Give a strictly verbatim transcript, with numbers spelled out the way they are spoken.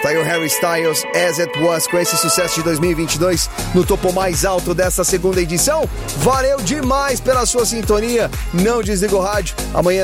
Saiu Harry Styles, As It Was, com esse sucesso de dois mil e vinte e dois no topo mais alto dessa segunda edição. Valeu demais pela sua sintonia. Não desliga o rádio. Amanhã